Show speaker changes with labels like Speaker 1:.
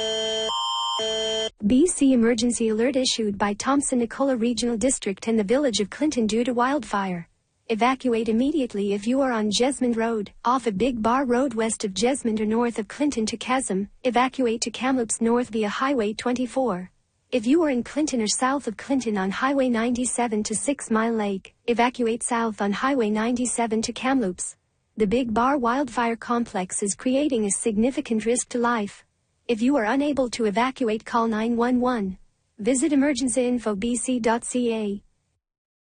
Speaker 1: BC emergency alert issued by Thompson-Nicola Regional District and the village of Clinton due to wildfire. Evacuate immediately if you are on Jesmond Road, off of Big Bar Road west of Jesmond or north of Clinton to Chasm. Evacuate to Kamloops north via Highway 24. If you are in Clinton or south of Clinton on Highway 97 to 6 Mile Lake, evacuate south on Highway 97 to Kamloops. The Big Bar wildfire complex is creating a significant risk to life. If you are unable to evacuate, call 911. Visit emergencyinfobc.ca.